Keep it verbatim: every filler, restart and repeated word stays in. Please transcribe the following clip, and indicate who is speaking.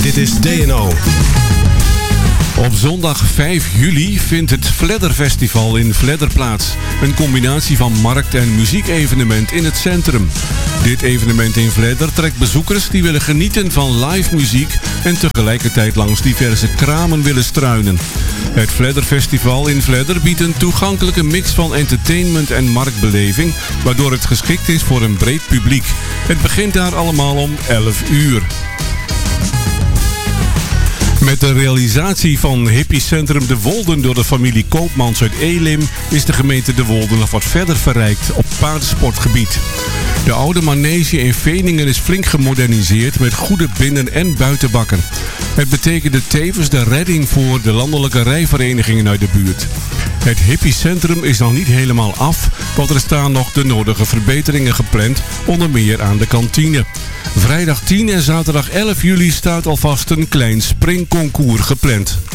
Speaker 1: Dit is D N O.
Speaker 2: Op zondag vijf juli vindt het Vledder Festival in Vledder plaats. Een combinatie van markt- en muziekevenement in het centrum. Dit evenement in Vledder trekt bezoekers die willen genieten van live muziek en tegelijkertijd langs diverse kramen willen struinen. Het Vledder Festival in Vledder biedt een toegankelijke mix van entertainment en marktbeleving, waardoor het geschikt is voor een breed publiek. Het begint daar allemaal om elf uur. Met de realisatie van hippiecentrum De Wolden door de familie Koopmans uit Elim is de gemeente De Wolden nog wat verder verrijkt op paardensportgebied. De oude manege in Veningen is flink gemoderniseerd met goede binnen- en buitenbakken. Het betekende tevens de redding voor de landelijke rijverenigingen uit de buurt. Het hippiecentrum is nog niet helemaal af, want er staan nog de nodige verbeteringen gepland, onder meer aan de kantine. Vrijdag tien en zaterdag elf juli staat alvast een klein springconcours gepland.